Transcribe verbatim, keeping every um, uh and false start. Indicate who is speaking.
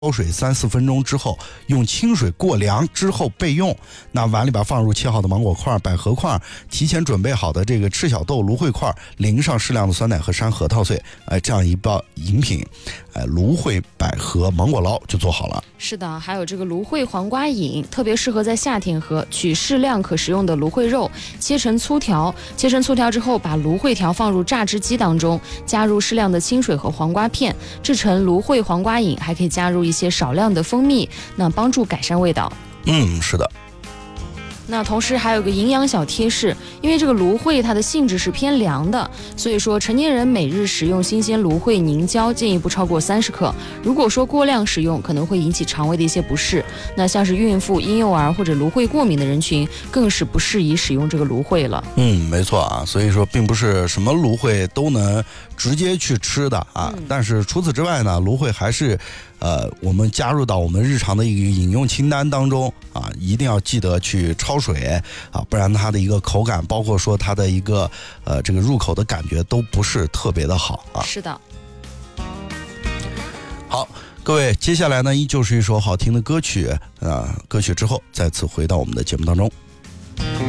Speaker 1: 焯水三四分钟之后，用清水过凉之后备用。那碗里边放入切好的芒果块、百合块，提前准备好的这个赤小豆、芦荟块，淋上适量的酸奶和山核桃碎，哎，这样一包饮品，哎，芦荟百合芒果捞就做好了。
Speaker 2: 是的，还有这个芦荟黄瓜饮，特别适合在夏天喝。取适量可食用的芦荟肉，切成粗条，切成粗条之后，把芦荟条放入榨汁机当中，加入适量的清水和黄瓜片，制成芦荟黄瓜饮，还可以加入一些少量的蜂蜜，那帮助改善味道。
Speaker 1: 嗯，是的。
Speaker 2: 那同时还有个营养小贴士，因为这个芦荟它的性质是偏凉的，所以说成年人每日食用新鲜芦荟凝胶建议不超过三十克。如果说过量食用，可能会引起肠胃的一些不适。那像是孕妇、婴幼儿或者芦荟过敏的人群，更是不适宜使用这个芦荟了。
Speaker 1: 嗯，没错啊，所以说并不是什么芦荟都能直接去吃的啊。嗯、但是除此之外呢，芦荟还是。呃，我们加入到我们日常的一个饮用清单当中啊，一定要记得去焯水啊，不然它的一个口感，包括说它的一个呃这个入口的感觉都不是特别的好啊。
Speaker 2: 是的。
Speaker 1: 好，各位，接下来呢依旧是一首好听的歌曲啊，歌曲之后再次回到我们的节目当中。